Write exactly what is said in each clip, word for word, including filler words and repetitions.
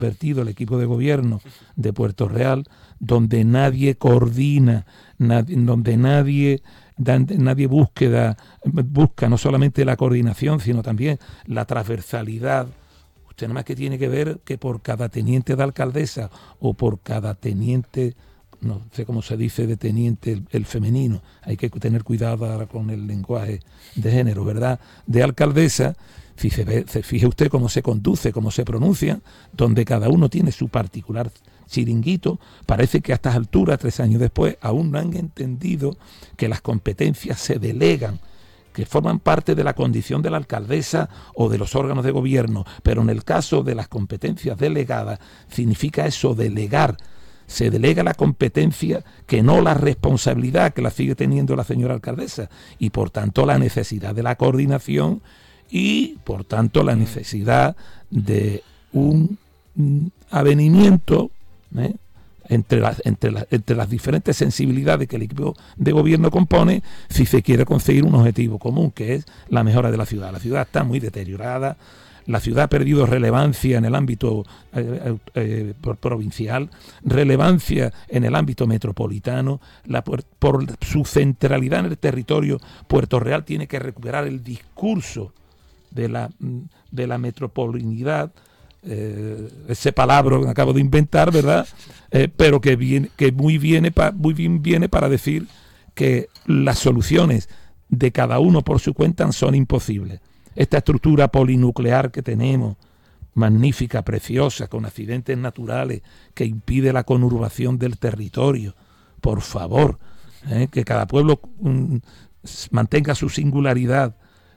convertido el equipo de gobierno de Puerto Real, donde nadie coordina, nadie, donde nadie, nadie búsqueda, busca no solamente la coordinación, sino también la transversalidad. Usted nada más que tiene que ver que por cada teniente de alcaldesa o por cada teniente, no sé cómo se dice de teniente el, el femenino, hay que tener cuidado ahora con el lenguaje de género, ¿verdad? De alcaldesa, si se ve, se fije usted cómo se conduce, cómo se pronuncia, donde cada uno tiene su particular chiringuito. Parece que a estas alturas, tres años después, aún no han entendido que las competencias se delegan, que forman parte de la condición de la alcaldesa o de los órganos de gobierno, pero en el caso de las competencias delegadas, significa eso, delegar. Se delega la competencia, que no la responsabilidad, que la sigue teniendo la señora alcaldesa, y por tanto la necesidad de la coordinación y por tanto la necesidad de un, un avenimiento, ¿eh? Entre las, entre, las, entre las diferentes sensibilidades que el equipo de gobierno compone, si se quiere conseguir un objetivo común, que es la mejora de la ciudad. La ciudad está muy deteriorada, la ciudad ha perdido relevancia en el ámbito eh, eh, provincial, relevancia en el ámbito metropolitano, la, por, por su centralidad en el territorio. Puerto Real tiene que recuperar el discurso de la, de la metropolinidad, Eh, ese palabra que acabo de inventar, ¿verdad? Eh, pero que, viene, que muy, viene pa, muy bien viene para decir que las soluciones de cada uno por su cuenta son imposibles. Esta estructura polinuclear que tenemos, magnífica, preciosa, con accidentes naturales, que impide la conurbación del territorio, por favor, eh, que cada pueblo mm, mantenga su singularidad,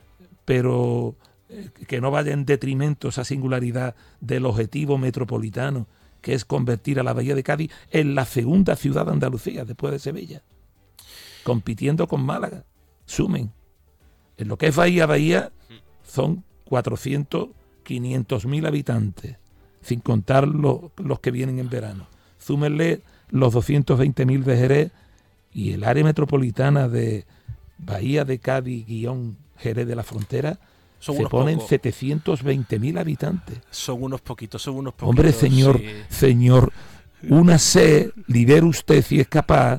pero que no vaya en detrimento esa singularidad del objetivo metropolitano, que es convertir a la Bahía de Cádiz en la segunda ciudad de Andalucía después de Sevilla, compitiendo con Málaga. Sumen, en lo que es Bahía Bahía son cuatrocientos, quinientos mil habitantes, sin contar lo, los que vienen en verano. Súmenle los doscientos veinte mil de Jerez, y el área metropolitana de Bahía de Cádiz guión Jerez de la Frontera son se ponen setecientos veinte mil habitantes. Son unos poquitos, son unos poquitos. Hombre, señor, sí. señor, únase, lidere usted si es capaz,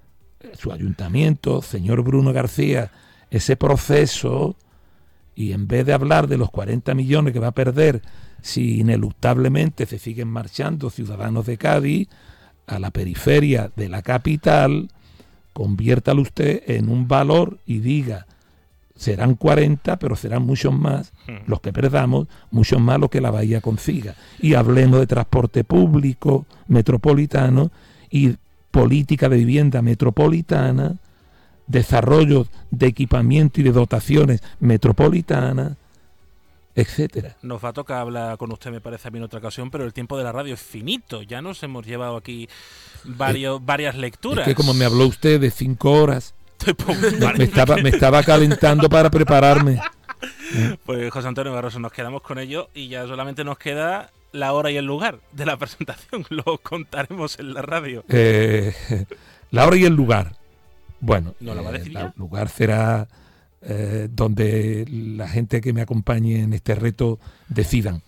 su ayuntamiento, señor Bruno García, ese proceso, y en vez de hablar de los cuarenta millones que va a perder si ineluctablemente se siguen marchando ciudadanos de Cádiz a la periferia de la capital, conviértalo usted en un valor y diga: serán cuarenta, pero serán muchos más los que perdamos, muchos más los que la Bahía consiga. Y hablemos de transporte público metropolitano y política de vivienda metropolitana, desarrollo de equipamiento y de dotaciones metropolitanas, etcétera. Nos va a tocar hablar con usted, me parece a mí, en otra ocasión, pero el tiempo de la radio es finito. Ya nos hemos llevado aquí varios, eh, varias lecturas. Es que como me habló usted de cinco horas... Me estaba, me estaba calentando para prepararme. Pues José Antonio Barroso, nos quedamos con ello y ya solamente nos queda la hora y el lugar de la presentación. Lo contaremos en la radio. Eh, la hora y el lugar. Bueno, ¿no la va a decir eh, ya? El lugar será eh, donde la gente que me acompañe en este reto decidan.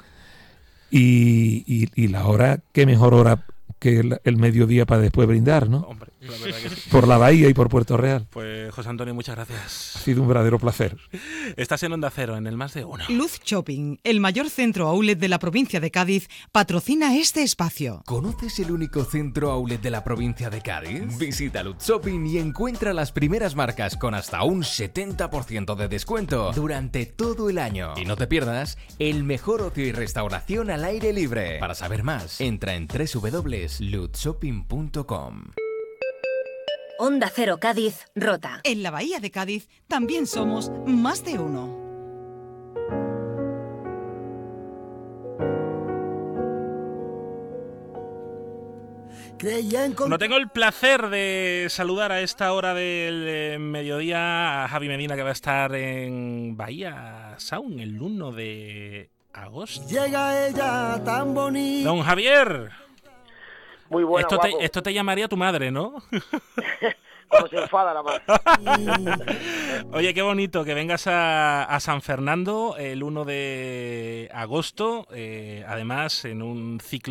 Y, y, y la hora, qué mejor hora que el, el mediodía para después brindar, ¿no? Hombre, la verdad que sí. Por la Bahía y por Puerto Real. Pues José Antonio, muchas gracias. Ha sido un verdadero placer. Estás en Onda Cero, en el Más de Uno. Luz Shopping, el mayor centro outlet de la provincia de Cádiz, patrocina este espacio. ¿Conoces el único centro outlet de la provincia de Cádiz? Visita Luz Shopping y encuentra las primeras marcas con hasta un setenta por ciento de descuento durante todo el año. Y no te pierdas el mejor ocio y restauración al aire libre. Para saber más, entra en doble u doble u doble u punto luz shopping punto com. Onda Cero Cádiz, Rota. En la Bahía de Cádiz también somos Más de Uno. No tengo el placer de saludar a esta hora del eh, mediodía a Javi Medina, que va a estar en Bahía Sound el uno de agosto. Llega ella tan bonita. Don Javier. Muy buena, esto guapo. te, esto te llamaría tu madre, ¿no? como se enfada la mar. Oye, qué bonito que vengas a, a San Fernando el uno de agosto, eh, además en un ciclo